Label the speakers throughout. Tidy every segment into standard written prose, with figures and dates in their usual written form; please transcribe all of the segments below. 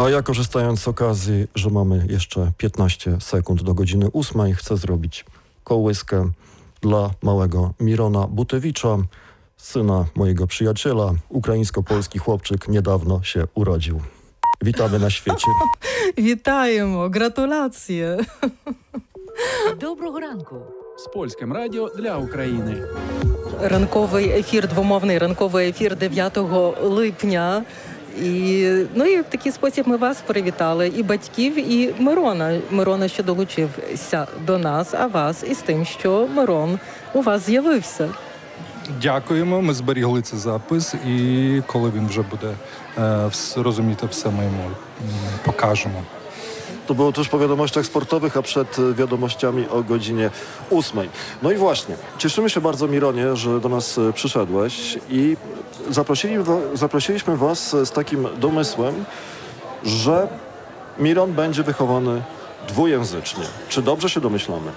Speaker 1: A ja, korzystając z okazji, że mamy jeszcze 15 sekund do godziny 8, chcę zrobić kołyskę dla małego Mirona Butewicza, syna mojego przyjaciela. Ukraińsko-polski chłopczyk niedawno się urodził. Witamy na świecie.
Speaker 2: Вітаємо, гратуляції.
Speaker 3: Доброго ранку.
Speaker 4: З польським радіо для України.
Speaker 2: Ранковий ефір, двомовний ранковий ефір 9 липня. І в такий спосіб ми вас привітали, і батьків, і Мирона. Мирона, що долучився до нас, а вас із тим, що Мирон у вас з'явився.
Speaker 5: Дякуємо, ми зберігли цей запис, і коли він вже буде розуміти все, ми йому покажемо.
Speaker 1: To było tuż po wiadomościach sportowych, a przed wiadomościami o godzinie 8. No i właśnie, cieszymy się bardzo, Mironie, że do nas przyszedłeś i zaprosiliśmy was z takim domysłem, że Miron będzie wychowany dwujęzycznie. Czy dobrze się domyślamy?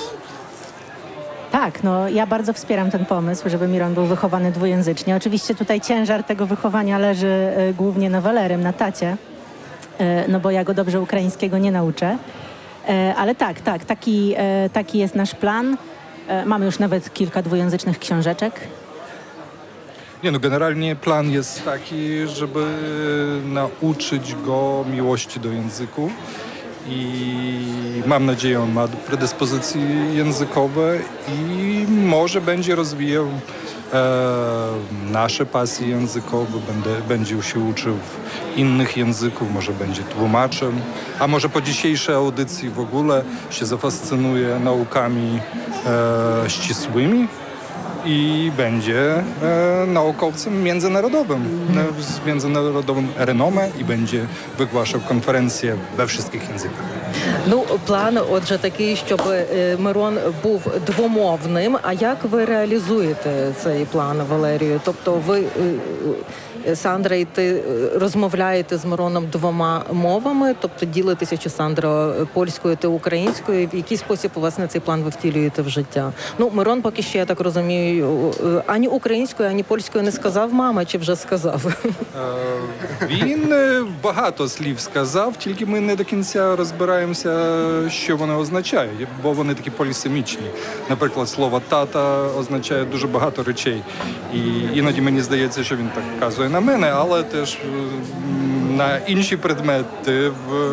Speaker 6: Tak, ja bardzo wspieram ten pomysł, żeby Miron był wychowany dwujęzycznie. Oczywiście tutaj ciężar tego wychowania leży głównie na Walerym, na tacie, bo ja go dobrze ukraińskiego nie nauczę. Ale taki jest nasz plan. Mamy już nawet kilka dwujęzycznych książeczek.
Speaker 5: Generalnie plan jest taki, żeby nauczyć go miłości do języku. I mam nadzieję, on ma predyspozycje językowe i może będzie rozwijał nasze pasje językowe, będzie się uczył innych języków, może będzie tłumaczem, a może po dzisiejszej audycji w ogóle się zafascynuje naukami ścisłymi i będzie naukowcem międzynarodowym, z międzynarodowym renomę i będzie wygłaszał konferencje we wszystkich językach.
Speaker 2: План, отже, такий, щоб Мирон був двомовним. А як ви реалізуєте цей план, Валерію? Тобто ви, Сандра, і ти розмовляєте з Мироном двома мовами? Тобто ділитеся, чи Сандра польською, ти українською? В який спосіб у вас на цей план ви втілюєте в життя? Мирон поки що, я так розумію, ані українською, ані польською не сказав мама, чи вже сказав?
Speaker 5: Він багато слів сказав, тільки ми не до кінця розбираємося, що вони означають, бо вони такі полісемічні. Наприклад, слово «тата» означає дуже багато речей. І іноді мені здається, що він так вказує на мене, але теж на інші предмети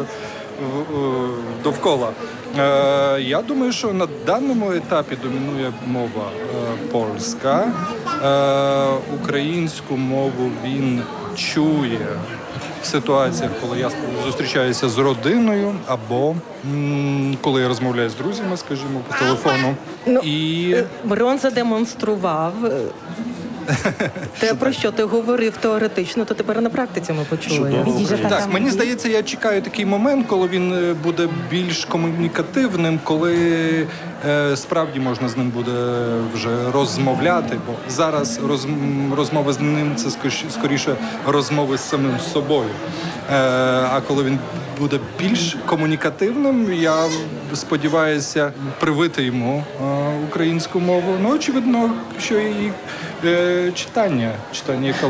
Speaker 5: довкола. Я думаю, що на даному етапі домінує мова польська. Українську мову він чує в ситуаціях, коли я зустрічаюся з родиною, або коли я розмовляю з друзями, скажімо, по телефону.
Speaker 2: Мирон задемонстрував те, про що ти говорив теоретично, то тепер на практиці ми почули.
Speaker 5: Так, мені здається, я чекаю такий момент, коли він буде більш комунікативним, коли справді можна з ним буде вже розмовляти, бо зараз розмови з ним – це скоріше розмови з самим собою. А коли він буде більш комунікативним, я сподіваюся привити йому українську мову. Очевидно, що і читання